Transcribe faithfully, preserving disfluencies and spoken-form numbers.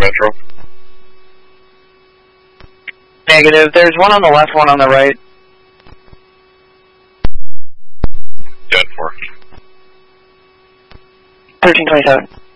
Central. Negative. There's one on the left, one on the right. ten four. thirteen twenty-seven.